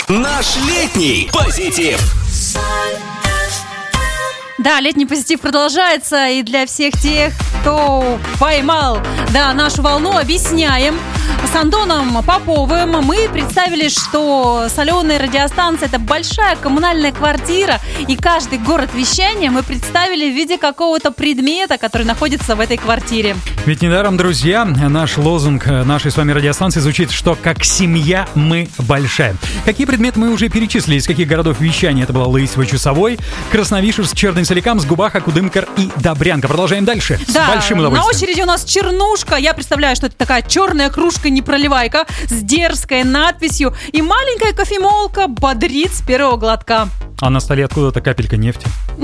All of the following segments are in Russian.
Наш летний позитив. Да, летний позитив продолжается, и для всех тех, кто поймал, нашу волну, объясняем. С Антоном Поповым мы представили, что соленая радиостанция – это большая коммунальная квартира, и каждый город вещания мы представили в виде какого-то предмета, который находится в этой квартире. Ведь недаром, друзья, наш лозунг нашей с вами радиостанции звучит, что как семья мы большая. Какие предметы мы уже перечислили, из каких городов вещания? Это была Лысьва-Чусовой, Красновишерск, Черный-Соликамск, Губаха, Кудымкар и Добрянка. Продолжаем дальше. Да, с большим удовольствием. На очереди у нас Чернушка. Я представляю, что это такая черная кружка-непроливайка с дерзкой надписью, и маленькая кофемолка бодрит с первого глотка. А на столе откуда-то капелька нефти.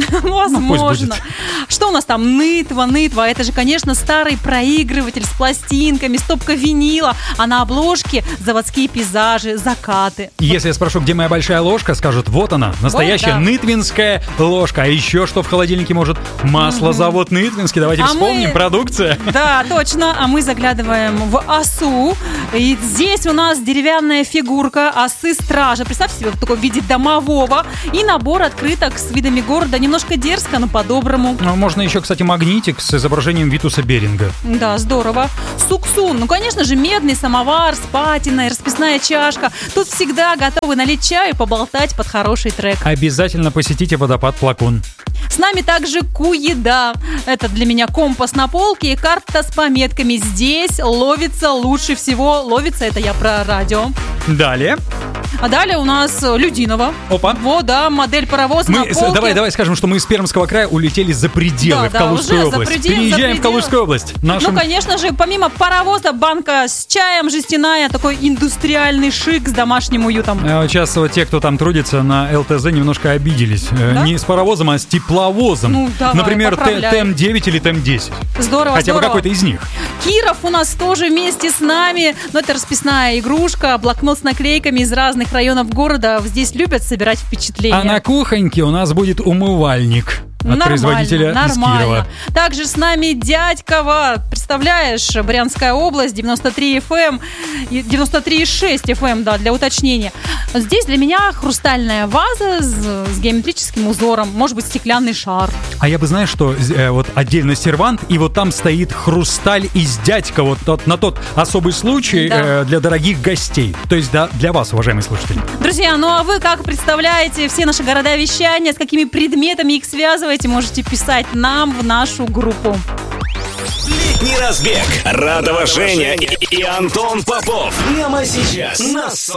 Возможно. Что у нас там? Нытва. Это же, конечно, старый проигрыватель с пластинками, стопка винила, а на обложке заводские пейзажи, закаты. Если я спрошу, где моя большая ложка, скажут, вот она, настоящая нытвинская ложка. А еще что в холодильнике может? Маслозавод Нытвинский. Давайте вспомним, продукция. Да, точно. А мы заглядываем в осу. И здесь у нас деревянная фигурка осы-стража. Представьте себе, в таком виде домового. И набор открыток с видами города. Немножко дерзко, но по-доброму. Можно еще, кстати, магнитик с изображением Витуса Беринга. Да, здорово. Суксун. Конечно же, медный самовар с патиной, расписная чашка. Тут всегда готовы налить чаю и поболтать под хороший трек. Обязательно посетите водопад Плакун. С нами также Ку-еда. Это для меня компас на полке и карта с пометками. Здесь ловится лучше всего. Ловится, это я про радио. Далее. А далее у нас Людиново. Опа. Вот, модель паровоза на полке. Давай скажем, что мы из Пермского края улетели за пределы в Калужскую область. Переезжаем в Калужскую область. Конечно же, помимо паровоза, банка с чаем жестяная, такой индустриальный шик с домашним уютом. Сейчас вот те, кто там трудится на ЛТЗ, немножко обиделись. Да? Не с паровозом, а с тепловозом. Например, ТЭМ-9 или ТЭМ-10. Здорово, Хотя бы какой-то из них. Киров у нас тоже вместе с нами. Это расписная игрушка, блокнот с наклейками из разных районов города. Здесь любят собирать впечатления. А на кухоньке у нас будет умывальник. От производителя из Кирова. Также с нами Дядькова. Представляешь, Брянская область, 93 FM, 93,6 FM, для уточнения. Здесь для меня хрустальная ваза с геометрическим узором, может быть, стеклянный шар. А я бы, знаешь, что вот отдельно сервант, и вот там стоит хрусталь из Дядькова, вот на тот особый случай для дорогих гостей. То есть, для вас, уважаемые слушатели. Друзья, а вы как представляете все наши города вещания, с какими предметами их связываете? Можете писать нам в нашу группу. Летний разбег. Радова Женя и Антон Попов. Прямо сейчас на